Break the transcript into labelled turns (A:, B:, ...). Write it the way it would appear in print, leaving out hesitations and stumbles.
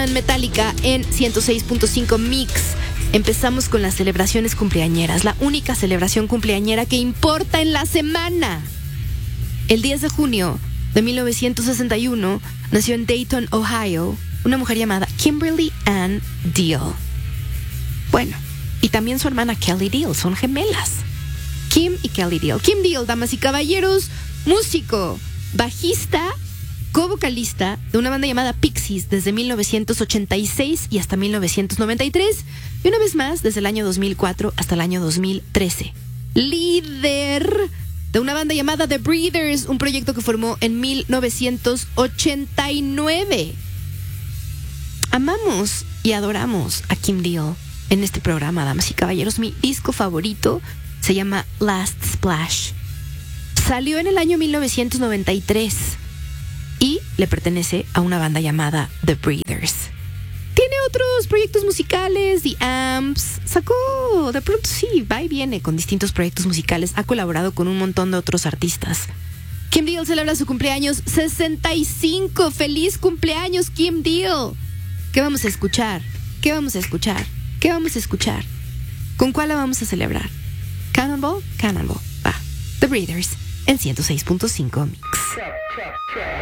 A: Weeknd, Metallica en 106.5 Mix. Empezamos con las celebraciones cumpleañeras, la única celebración cumpleañera que importa en la semana. El 10 de junio de 1961 nació en Dayton, Ohio, una mujer llamada Kimberly Ann Deal. Bueno, y también su hermana Kelly Deal, son gemelas. Kim y Kelly Deal. Kim Deal, damas y caballeros, músico, bajista, co-vocalista de una banda llamada Pixies desde 1986 y hasta 1993, y una vez más desde el año 2004 hasta el año 2013. Líder de una banda llamada The Breeders, un proyecto que formó en 1989. Amamos y adoramos a Kim Deal en este programa, damas y caballeros. Mi disco favorito se llama Last Splash. Salió en el año 1993 y le pertenece a una banda llamada The Breeders. Tiene otros proyectos musicales, The Amps, sacó, de pronto sí, va y viene con distintos proyectos musicales, ha colaborado con un montón de otros artistas. Kim Deal celebra su cumpleaños 65. ¡Feliz cumpleaños, Kim Deal! ¿Qué vamos a escuchar? ¿Qué vamos a escuchar? ¿Qué vamos a escuchar? ¿Con cuál la vamos a celebrar? Cannonball, Cannonball. Va. The Breeders en 106.5 Mix.